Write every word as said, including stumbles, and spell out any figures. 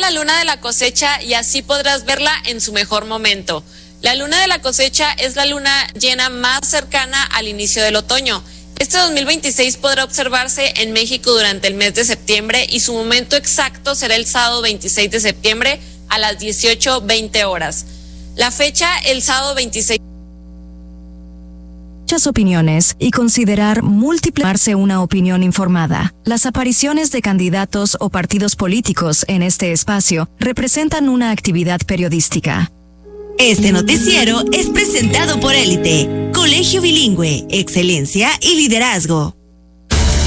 la luna de la cosecha y así podrás verla en su mejor momento. La luna de la cosecha es la luna llena más cercana al inicio del otoño. Este dos mil veintiséis podrá observarse en México durante el mes de septiembre y su momento exacto será el sábado veintiséis de septiembre a las dieciocho veinte horas. La fecha, el sábado veintiséis. Muchas opiniones y considerar múltiples una opinión informada. Las apariciones de candidatos o partidos políticos en este espacio representan una actividad periodística. Este noticiero es presentado por Élite, Colegio Bilingüe, Excelencia y Liderazgo.